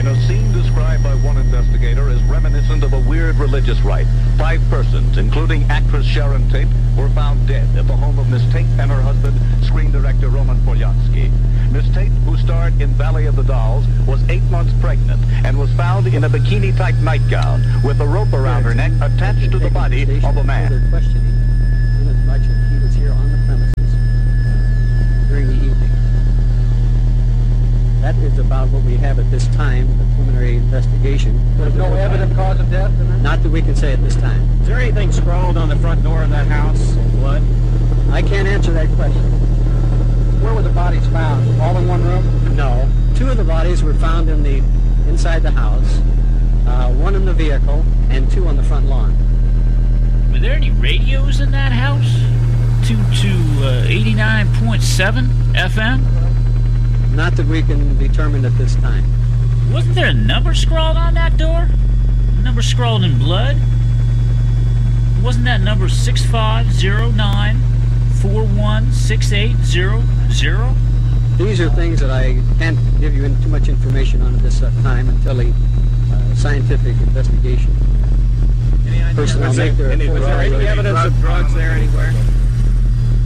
in a scene described by one investigator as reminiscent of a weird religious rite. 5 persons, including actress Sharon Tate, were found dead at the home of Miss Tate and her husband, screen director Roman Polanski. Miss Tate, who starred in Valley of the Dolls, was 8 months pregnant and was found in a bikini-type nightgown with a rope around her neck attached to the body of a man. Further questioning, inasmuch as he was here on the premises during the evening. That is about what we have at this time, the preliminary investigation. There's no evident cause of death? Not that we can say at this time. Is there anything scrawled on the front door of that house? Blood? I can't answer that question. Where were the bodies found? All in one room? No. 2 of the bodies were found inside the house, 1 in the vehicle, and 2 on the front lawn. Were there any radios in that house? To 89.7 FM? Not that we can determine at this time. Wasn't there a number scrawled on that door? A number scrawled in blood? Wasn't that number 6509416800? These are things that I can't give you too much information on at this time until the scientific investigation. Any idea? Personnel make their Was there any evidence of drugs there anywhere?